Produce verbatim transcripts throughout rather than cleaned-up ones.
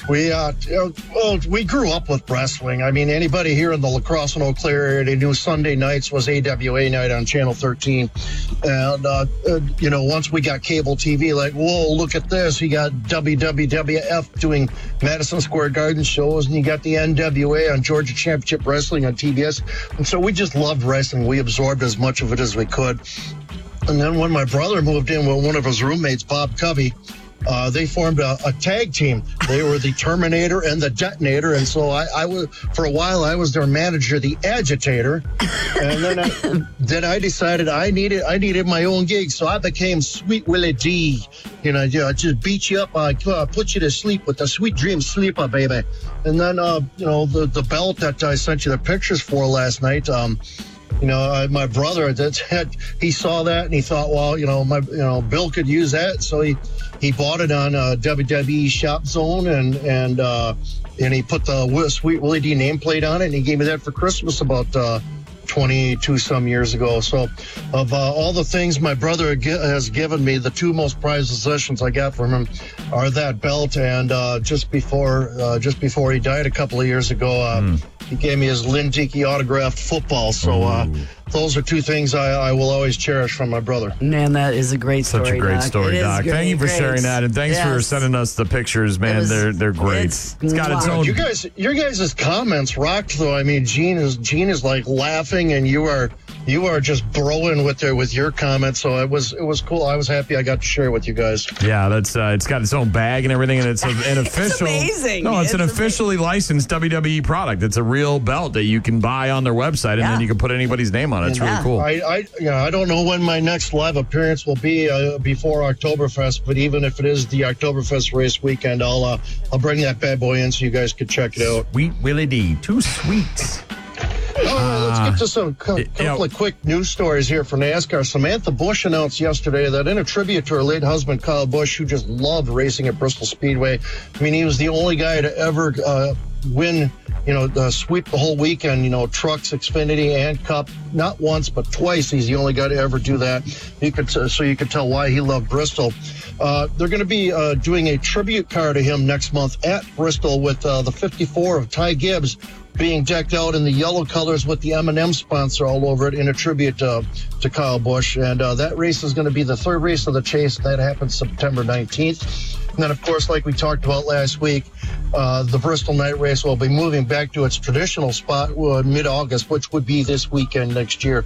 We uh, well, we grew up with wrestling. I mean, anybody here in the La Crosse and Eau Claire area, they knew Sunday nights was A W A night on Channel thirteen. And, uh, uh, you know, once we got cable T V, like, whoa, look at this. You got W W F doing Madison Square Garden shows, and you got the N W A on Georgia Championship Wrestling on T B S. And so we just loved wrestling. We absorbed as much of it as we could. And then when my brother moved in with one of his roommates, Bob Covey, uh, they formed a, a tag team. They were the Terminator and the Detonator. And so I, I was, for a while, I was their manager, the Agitator. And then I, then I decided I needed I needed my own gig. So I became Sweet Willie D. You know, I just beat you up, I uh, put you to sleep with the Sweet Dream Sleeper, baby. And then, uh, you know, the, the belt that I sent you the pictures for last night, um, You know, uh, my brother, that had, he saw that and he thought, well, you know, my, you know, Bill could use that, so he, he bought it on uh, W W E Shop Zone, and and uh, and he put the Sweet Willie D nameplate on it, and he gave me that for Christmas about uh, twenty-two some years ago. So, of uh, all the things my brother has given me, the two most prized possessions I got from him are that belt, and uh, just before uh, just before he died a couple of years ago. Uh, mm. He gave me his Lynn Dickey autographed football. So uh, those are two things I, I will always cherish from my brother. Man, that is a great story, Such a great Doc. story, Doc. Great, Thank you for great. sharing that, and thanks yes. for sending us the pictures, man. Was, they're they're great. It's, it's got its own. You guys, your guys' comments rocked, though. I mean, Gene is Gene is like laughing, and you are you are just broing with their with your comments. So it was it was cool. I was happy I got to share it with you guys. Yeah, that's uh, it's got its own bag and everything, and it's a, an official. It's amazing. No, it's, it's an amazing. officially licensed W W E product. It's a real belt that you can buy on their website, and yeah. then you can put anybody's name on it. It's yeah. really cool. I, I, you know, I don't know when my next live appearance will be uh, before Oktoberfest, but even if it is the Oktoberfest race weekend, I'll uh, I'll bring that bad boy in so you guys can check it out. Sweet Willie D, two sweets. All right, let's get to some co- couple yeah. of quick news stories here for NASCAR. Samantha Bush announced yesterday that in a tribute to her late husband, Kyle Busch, who just loved racing at Bristol Speedway. I mean, he was the only guy to ever uh, win, you know, uh, sweep the whole weekend, you know, trucks, Xfinity, and Cup. Not once, but twice. He's the only guy to ever do that. You could, uh, so you could tell why he loved Bristol. Uh, they're going to be uh, doing a tribute car to him next month at Bristol with uh, the fifty-four of Ty Gibbs being decked out in the yellow colors with the M and M sponsor all over it in a tribute uh, to Kyle Busch. And uh, that race is going to be the third race of the chase. That happens September nineteenth. And then, of course, like we talked about last week, uh, the Bristol night race will be moving back to its traditional spot uh, mid-August, which would be this weekend next year.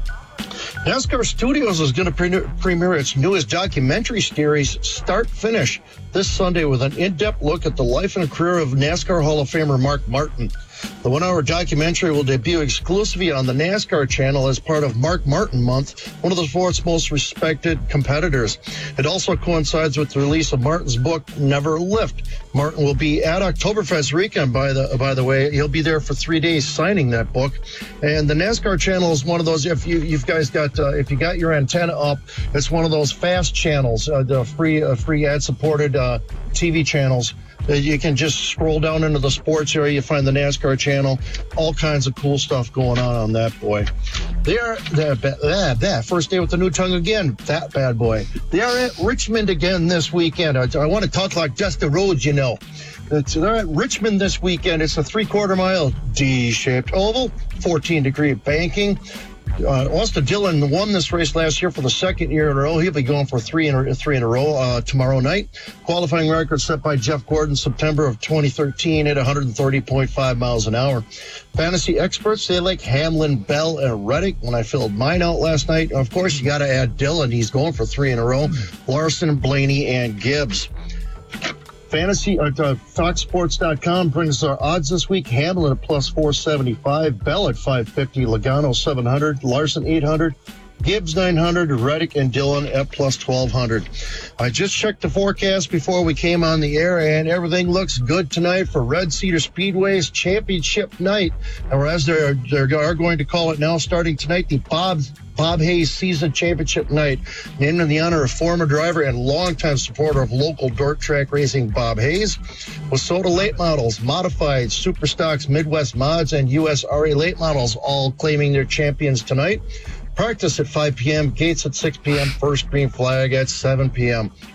NASCAR Studios is going to pre- premiere its newest documentary series, Start Finish, this Sunday with an in-depth look at the life and career of NASCAR Hall of Famer Mark Martin. The one-hour documentary will debut exclusively on the NASCAR channel as part of Mark Martin Month, one of the sport's most respected competitors. It also coincides with the release of Martin's book, Never Lift. Martin will be at Oktoberfest weekend, by the by the way. He'll be there for three days signing that book. And the NASCAR channel is one of those, if you you guys got, uh, if you got your antenna up, it's one of those fast channels, uh, the free, uh, free ad-supported uh, T V channels. You can just scroll down into the sports area. You find the NASCAR channel. All kinds of cool stuff going on on that boy. They are that, that, that first day with the new tongue again. That bad boy. They are at Richmond again this weekend. I, I want to talk like Dusty Rhodes, you know. It's, they're at Richmond this weekend. It's a three-quarter mile D-shaped oval, fourteen degree banking. Uh, Austin Dillon won this race last year for the second year in a row. He'll be going for three in a, three in a row uh, tomorrow night. Qualifying record set by Jeff Gordon September of twenty thirteen at one thirty point five miles an hour. Fantasy experts, they like Hamlin, Bell, and Reddick. When I filled mine out last night, of course, you got to add Dillon. He's going for three in a row. Larson, Blaney, and Gibbs. Fantasy at uh, Fox Sports dot com brings our odds this week. Hamlin at plus four seventy-five, Bell at five fifty, Logano seven hundred, Larson eight hundred, Gibbs nine hundred, Reddick and Dillon at plus twelve hundred. I just checked the forecast before we came on the air, and everything looks good tonight for Red Cedar Speedway's championship night, or as they're, they're going to call it now starting tonight, the Bob Bob Hayes Season Championship Night, named in the honor of former driver and longtime supporter of local dirt track racing Bob Hayes. Wasota Late Models, Modified, Super Stocks, Midwest Mods, and U S R A Late Models all claiming their champions tonight. Practice at five p.m., gates at six p.m., first green flag at seven p.m.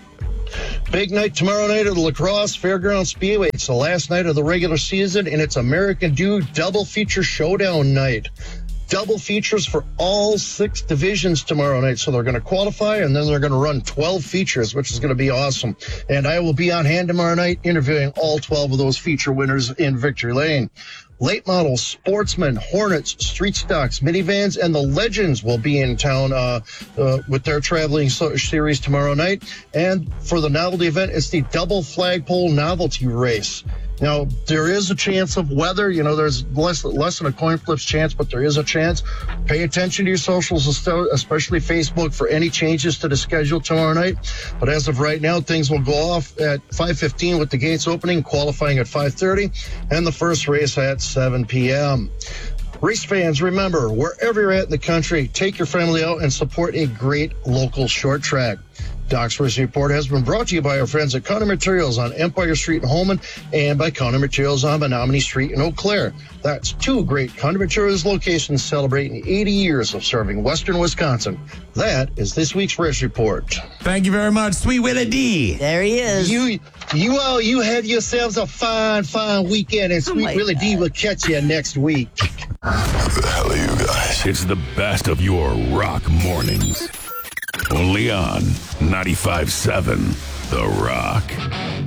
Big night tomorrow night at the La Crosse Fairgrounds Speedway. It's the last night of the regular season, and it's American Dude Double Feature Showdown night. Double features for all six divisions tomorrow night. So they're going to qualify, and then they're going to run twelve features, which is going to be awesome. And I will be on hand tomorrow night interviewing all twelve of those feature winners in Victory Lane. Late models, sportsmen, Hornets, street stocks, minivans, and the Legends will be in town uh, uh, with their traveling so- series tomorrow night. And for the novelty event, it's the double flagpole novelty race. Now, there is a chance of weather. You know, there's less less than a coin flip's chance, but there is a chance. Pay attention to your socials, especially Facebook, for any changes to the schedule tomorrow night. But as of right now, things will go off at five fifteen with the gates opening, qualifying at five thirty, and the first race at seven p.m. Race fans, remember, wherever you're at in the country, take your family out and support a great local short track. Doc's Race Report has been brought to you by our friends at Counter Materials on Empire Street in Holman and by Counter Materials on Menominee Street in Eau Claire. That's two great Counter Materials locations celebrating eighty years of serving Western Wisconsin. That is this week's Race Report. Thank you very much, Sweet Willie D. There he is. You you all, you have yourselves a fine, fine weekend, and Sweet my Willie D God. will catch you next week. What the hell are you guys? It's the best of your rock mornings. Only on ninety-five seven The Rock.